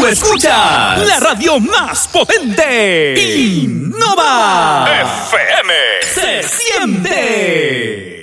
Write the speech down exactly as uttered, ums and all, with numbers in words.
escuchas la radio más potente. Innova F M. Se siente.